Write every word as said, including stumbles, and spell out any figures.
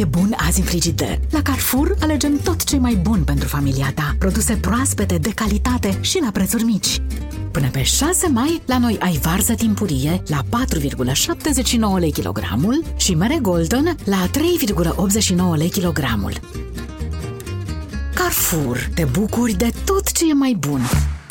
e bun azi în frigider? La Carrefour alegem tot ce e mai bun pentru familia ta. Produse proaspete, de calitate și la prețuri mici. Până pe șase mai, la noi ai varză timpurie la patru virgulă șaptezeci și nouă lei kilogramul și mere Golden la trei virgulă optzeci și nouă lei kilogramul. Carrefour, te bucuri de tot ce e mai bun!